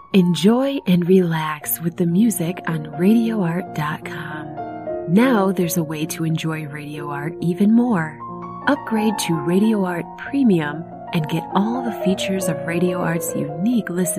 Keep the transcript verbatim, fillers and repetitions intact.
Enjoy and relax with the music on radio art dot com. Now there's a way to enjoy Radio Art even more. Upgrade to Radio Art Premium and get all the features of Radio Art's unique listening